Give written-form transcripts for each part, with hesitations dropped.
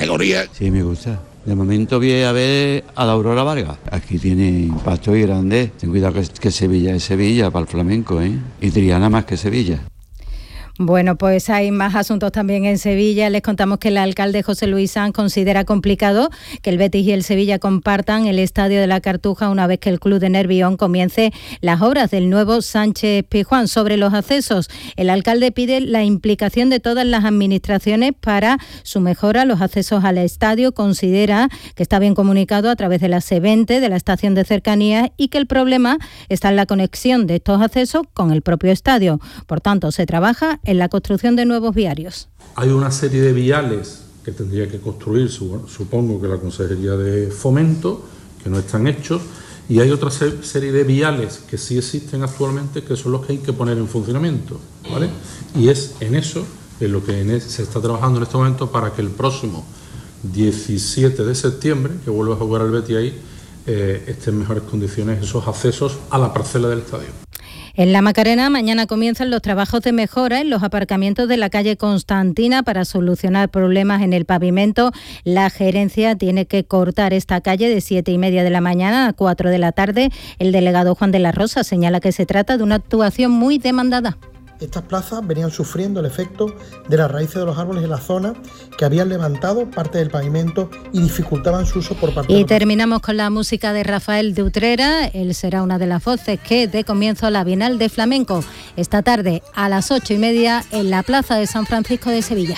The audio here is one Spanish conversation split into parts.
categoría. Sí, me gusta. De momento voy a ver a la Aurora Vargas. Aquí tiene impacto y grande. Ten cuidado que Sevilla es Sevilla para el flamenco, ¿eh? Y Triana más que Sevilla. Bueno, pues hay más asuntos también en Sevilla. Les contamos que el alcalde José Luis Sanz considera complicado que el Betis y el Sevilla compartan el Estadio de la Cartuja una vez que el club de Nervión comience las obras del nuevo Sánchez Pizjuán. Sobre los accesos, el alcalde pide la implicación de todas las administraciones para su mejora. Los accesos al estadio considera que está bien comunicado a través de la C20, de la estación de cercanías, y que el problema está en la conexión de estos accesos con el propio estadio. Por tanto, se trabaja en la construcción de nuevos viarios. Hay una serie de viales que tendría que construir, supongo que la Consejería de Fomento, que no están hechos, y hay otra serie de viales que sí existen actualmente, que son los que hay que poner en funcionamiento, ¿vale? Y es en eso en lo que se está trabajando en este momento para que el próximo 17 de septiembre, que vuelva a jugar el Betis ahí, estén en mejores condiciones esos accesos a la parcela del estadio. En La Macarena mañana comienzan los trabajos de mejora en los aparcamientos de la calle Constantina para solucionar problemas en el pavimento. La gerencia tiene que cortar esta calle de 7:30 de la mañana a 4 de la tarde. El delegado Juan de la Rosa señala que se trata de una actuación muy demandada. Estas plazas venían sufriendo el efecto de las raíces de los árboles en la zona, que habían levantado parte del pavimento y dificultaban su uso por parte de... Y terminamos con la música de Rafael de Utrera. Él será una de las voces que dé comienzo a la Bienal de Flamenco esta tarde a las 8:30 en la Plaza de San Francisco de Sevilla.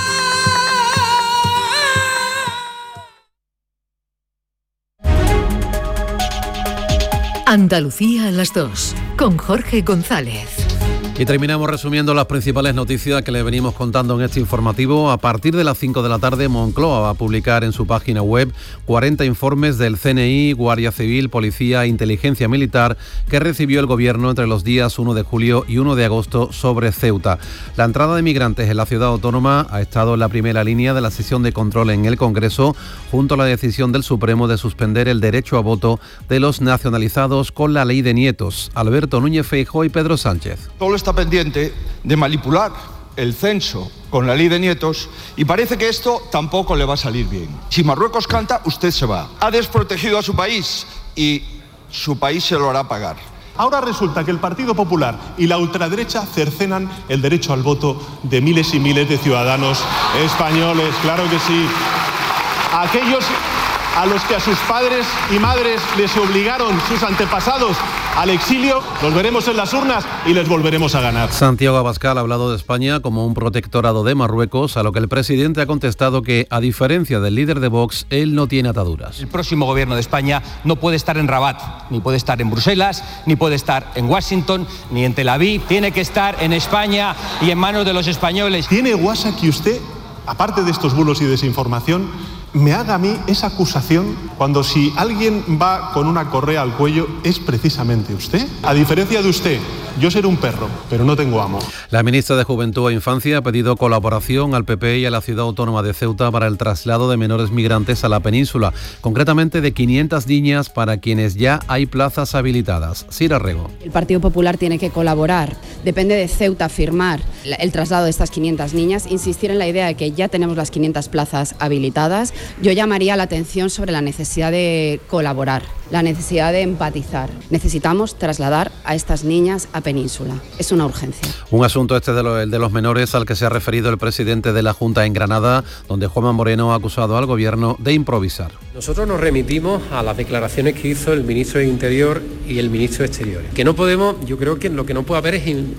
Andalucía a las 2, con Jorge González. Y terminamos resumiendo las principales noticias que le venimos contando en este informativo. A partir de las 5 de la tarde, Moncloa va a publicar en su página web 40 informes del CNI, Guardia Civil, Policía e Inteligencia Militar que recibió el Gobierno entre los días 1 de julio y 1 de agosto sobre Ceuta. La entrada de migrantes en la ciudad autónoma ha estado en la primera línea de la sesión de control en el Congreso, junto a la decisión del Supremo de suspender el derecho a voto de los nacionalizados con la ley de nietos. Alberto Núñez Feijóo y Pedro Sánchez. Todo está pendiente de manipular el censo con la ley de nietos y parece que esto tampoco le va a salir bien. Si Marruecos canta, usted se va. Ha desprotegido a su país y su país se lo hará pagar. Ahora resulta que el Partido Popular y la ultraderecha cercenan el derecho al voto de miles y miles de ciudadanos españoles. Claro que sí. Aquellos a los que a sus padres y madres les obligaron sus antepasados al exilio, los veremos en las urnas y les volveremos a ganar. Santiago Abascal ha hablado de España como un protectorado de Marruecos, a lo que el presidente ha contestado que, a diferencia del líder de Vox, él no tiene ataduras. El próximo gobierno de España no puede estar en Rabat, ni puede estar en Bruselas, ni puede estar en Washington, ni en Tel Aviv. Tiene que estar en España y en manos de los españoles. ¿Tiene guasa que usted, aparte de estos bulos y desinformación, me haga a mí esa acusación cuando si alguien va con una correa al cuello es precisamente usted? A diferencia de usted, yo seré un perro, pero no tengo amo. La ministra de Juventud e Infancia ha pedido colaboración al PP y a la Ciudad Autónoma de Ceuta para el traslado de menores migrantes a la península, concretamente de 500 niñas para quienes ya hay plazas habilitadas. Sira Rego. El Partido Popular tiene que colaborar. Depende de Ceuta firmar el traslado de estas 500 niñas, insistir en la idea de que ya tenemos las 500 plazas habilitadas. Yo llamaría la atención sobre la necesidad de colaborar, la necesidad de empatizar. Necesitamos trasladar a estas niñas a península. Es una urgencia. Un asunto el de los menores al que se ha referido el presidente de la Junta en Granada, donde Juanma Moreno ha acusado al Gobierno de improvisar. Nosotros nos remitimos a las declaraciones que hizo el ministro de Interior y el ministro de Exteriores. Que no podemos, yo creo que lo que no puede haber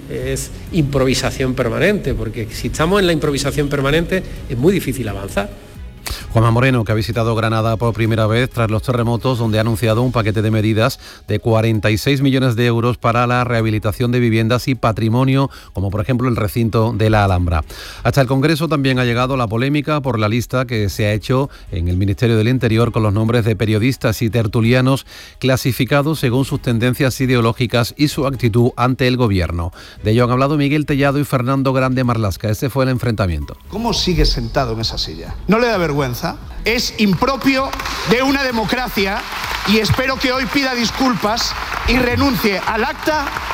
es improvisación permanente, porque si estamos en la improvisación permanente es muy difícil avanzar. Juanma Moreno, que ha visitado Granada por primera vez tras los terremotos, donde ha anunciado un paquete de medidas de 46 millones de euros para la rehabilitación de viviendas y patrimonio, como por ejemplo el recinto de la Alhambra. Hasta el Congreso también ha llegado la polémica por la lista que se ha hecho en el Ministerio del Interior con los nombres de periodistas y tertulianos clasificados según sus tendencias ideológicas y su actitud ante el Gobierno. De ello han hablado Miguel Tellado y Fernando Grande Marlasca. Ese fue el enfrentamiento. ¿Cómo sigue sentado en esa silla? ¿No le da vergüenza? Es impropio de una democracia y espero que hoy pida disculpas y renuncie al acta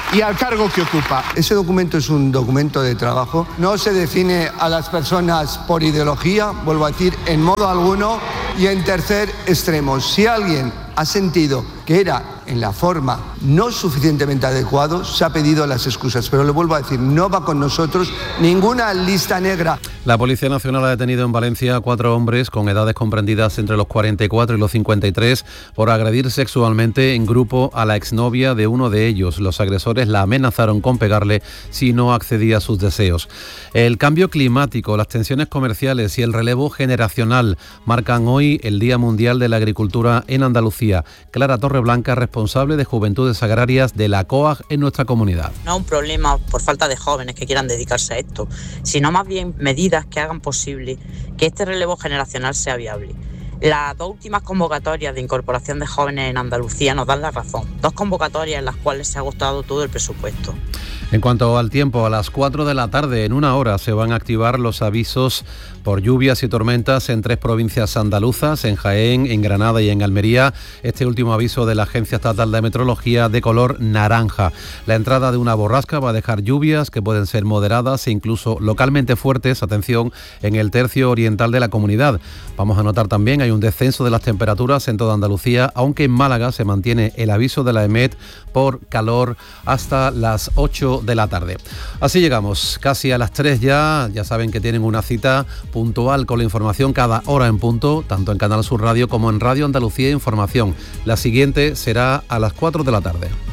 y al cargo que ocupa. Ese documento es un documento de trabajo. No se define a las personas por ideología, vuelvo a decir, en modo alguno. Y en tercer extremo, si alguien ha sentido que era en la forma no suficientemente adecuado, se ha pedido las excusas. Pero le vuelvo a decir, no va con nosotros ninguna lista negra. La Policía Nacional ha detenido en Valencia a 4 hombres con edades comprendidas entre los 44 y los 53 por agredir sexualmente en grupo a la exnovia de uno de ellos. Los agresores la amenazaron con pegarle si no accedía a sus deseos. El cambio climático, las tensiones comerciales y el relevo generacional marcan hoy el Día Mundial de la Agricultura en Andalucía. Clara Torreblanca, responsable de Juventudes Agrarias de la COAG en nuestra comunidad. No es un problema por falta de jóvenes que quieran dedicarse a esto, sino más bien medidas que hagan posible que este relevo generacional sea viable. Las 2 últimas convocatorias de incorporación de jóvenes en Andalucía nos dan la razón. 2 convocatorias en las cuales se ha agotado todo el presupuesto. En cuanto al tiempo, a las 4 de la tarde, en 1 hora, se van a activar los avisos por lluvias y tormentas en 3 provincias andaluzas, en Jaén, en Granada y en Almería. Este último aviso de la Agencia Estatal de Meteorología de color naranja. La entrada de una borrasca va a dejar lluvias que pueden ser moderadas e incluso localmente fuertes, atención, en el tercio oriental de la comunidad. Vamos a notar también, hay un descenso de las temperaturas en toda Andalucía, aunque en Málaga se mantiene el aviso de la EMET por calor hasta las 8 de la tarde. Así llegamos casi a las 3 ya saben que tienen una cita puntual con la información cada hora en punto, tanto en Canal Sur Radio como en Radio Andalucía Información. La siguiente será a las 4 de la tarde.